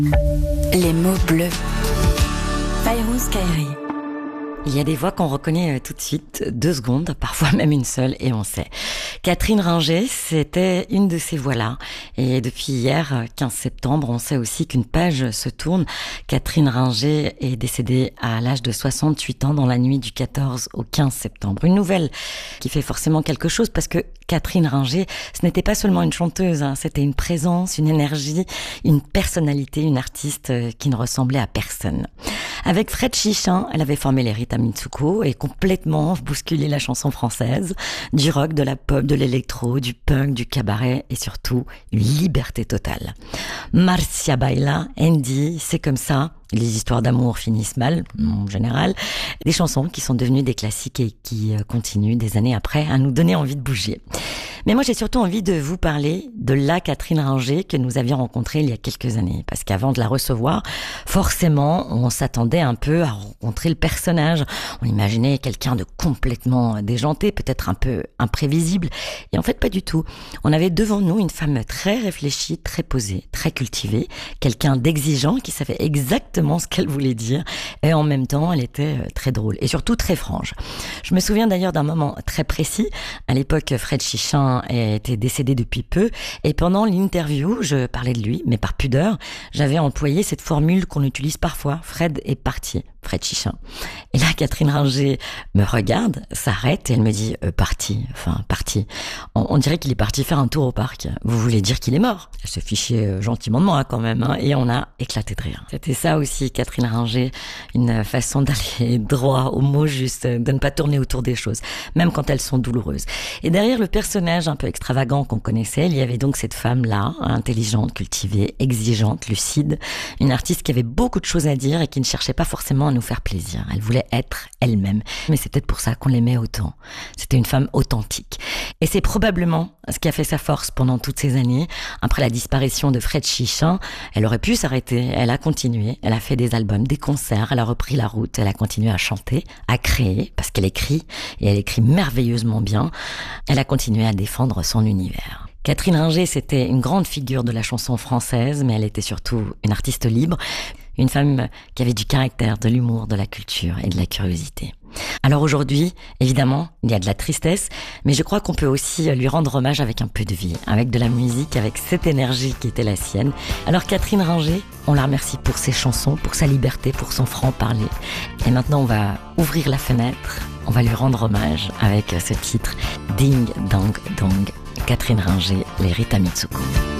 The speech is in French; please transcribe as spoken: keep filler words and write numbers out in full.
Les mots bleus. Fayrouz Kairi. Il y a des voix qu'on reconnaît tout de suite, deux secondes, parfois même une seule, et on sait. Catherine Ringer, c'était une de ces voix-là. Et depuis hier, quinze septembre, on sait aussi qu'une page se tourne. Catherine Ringer est décédée à l'âge de soixante-huit ans dans la nuit du quatorze au quinze septembre. Une nouvelle qui fait forcément quelque chose parce que Catherine Ringer, ce n'était pas seulement une chanteuse, hein, c'était une présence, une énergie, une personnalité, une artiste qui ne ressemblait à personne. Avec Fred Chichin, elle avait formé les Rita Mitsouko et complètement bousculé la chanson française, du rock, de la pop, de l'électro, du punk, du cabaret et surtout une liberté totale. Marcia Baila, Andy, c'est comme ça. Les histoires d'amour finissent mal, en général. Des chansons qui sont devenues des classiques et qui continuent des années après à nous donner envie de bouger. Mais moi, j'ai surtout envie de vous parler de la Catherine Ringer que nous avions rencontrée il y a quelques années. Parce qu'avant de la recevoir, forcément, on s'attendait un peu à rencontrer le personnage. On imaginait quelqu'un de complètement déjanté, peut-être un peu imprévisible. Et en fait, pas du tout. On avait devant nous une femme très réfléchie, très posée, très cultivée. Quelqu'un d'exigeant qui savait exactement ce qu'elle voulait dire. Et en même temps, elle était très drôle. Et surtout très franche. Je me souviens d'ailleurs d'un moment très précis. À l'époque, Fred Chichin était décédé depuis peu et pendant l'interview, je parlais de lui, mais par pudeur, j'avais employé cette formule qu'on utilise parfois, Fred est parti, Fred Chichin. Et là, Catherine Ringer me regarde, s'arrête et elle me dit euh, parti, enfin parti. On, on dirait qu'il est parti faire un tour au parc. Vous voulez dire qu'il est mort? Elle se fichait euh, gentiment de moi quand même, hein, et on a éclaté de rire. C'était ça aussi, Catherine Ringer, une façon d'aller droit au mot juste, de ne pas tourner autour des choses, même quand elles sont douloureuses. Et derrière le personnage un peu extravagant qu'on connaissait, il y avait donc cette femme-là, intelligente, cultivée, exigeante, lucide, une artiste qui avait beaucoup de choses à dire et qui ne cherchait pas forcément à nous faire plaisir. Elle voulait être elle-même. Mais c'est peut-être pour ça qu'on l'aimait autant. C'était une femme authentique. Et c'est probablement ce qui a fait sa force pendant toutes ces années. Après la disparition de Fred Chichin, elle aurait pu s'arrêter. Elle a continué. Elle a fait des albums, des concerts. Elle a repris la route. Elle a continué à chanter, à créer, parce qu'elle écrit. Et elle écrit merveilleusement bien. Elle a continué à défendre son univers. Catherine Ringer, c'était une grande figure de la chanson française, mais elle était surtout une artiste libre. Une femme qui avait du caractère, de l'humour, de la culture et de la curiosité. Alors aujourd'hui, évidemment, il y a de la tristesse, mais je crois qu'on peut aussi lui rendre hommage avec un peu de vie, avec de la musique, avec cette énergie qui était la sienne. Alors Catherine Ringer, on la remercie pour ses chansons, pour sa liberté, pour son franc-parler. Et maintenant, on va ouvrir la fenêtre, on va lui rendre hommage avec ce titre Ding Dong Dong, Catherine Ringer, les Rita Mitsouko.